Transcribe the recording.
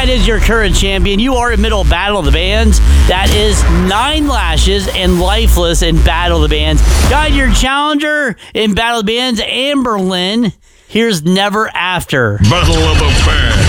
that is your current champion. You are in middle of Battle of the Bands. That is 9 Lashes and Lifeless in Battle of the Bands. Got your challenger in Battle of the Bands, Amberlynn. Here's Never After. Battle of the Bands.